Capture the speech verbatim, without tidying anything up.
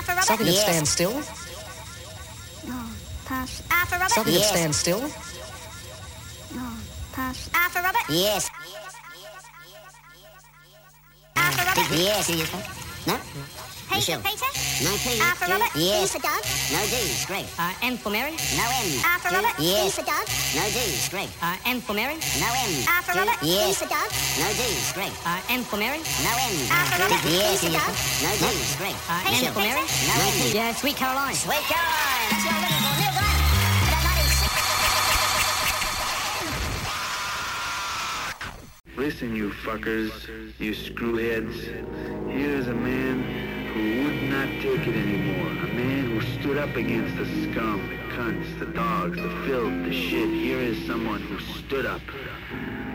for Robert. Something that Yes. stands still. No, pass. R for Robert. Something Yes. that stands still. No, pass. R for Robert. Yes. R for Robert. Yes. No? P Michelle. for Peter. No P. R for Robert. Yes. D for Doug. No D. Greg. Uh, M for Mary. No M. R for Robert. Yes. D for Doug. No D. Greg. Uh, M for Mary. No M. R for Robert. D Yes. for Doug. No D. Greg. Uh, M for Mary. No M. R for Robert. Yes. D for Doug. No D. Greg. Uh, P M for for Mary. Peter. No M. Yeah, Sweet Caroline. Sweet Caroline. That's what I'm looking for. Neil Diamond. About ninety-six. Listen, you fuckers, you screwheads. Here's a man who would not take it anymore. A man who stood up against the scum, the cunts, the dogs, the filth, the shit. Here is someone who stood up.